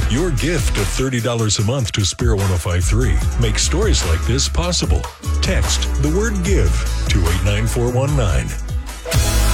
Your gift of $30 a month to Spirit 1053 makes stories like this possible. Text the word GIVE to 89419.